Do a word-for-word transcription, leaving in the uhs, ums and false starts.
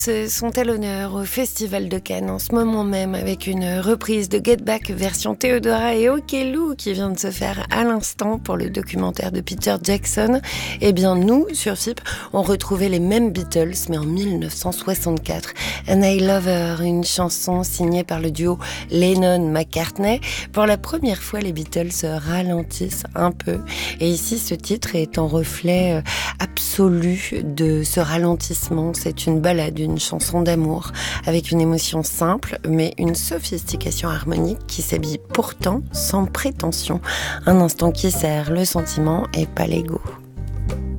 Se sont à l'honneur au Festival de Cannes en ce moment même avec une reprise de Get Back version Theodora et Okello qui vient de se faire à l'instant pour le documentaire de Peter Jackson. Eh bien nous, sur F I P, on retrouvait les mêmes Beatles mais en dix-neuf cent soixante-quatre. And I Love Her, une chanson signée par le duo Lennon-McCartney. Pour la première fois, les Beatles se ralentissent un peu. Et ici, ce titre est en reflet absolu de ce ralentissement. C'est une ballade, une chanson d'amour avec une émotion simple mais une sophistication harmonique qui s'habille pourtant sans prétention. Un instant qui sert le sentiment et pas l'ego.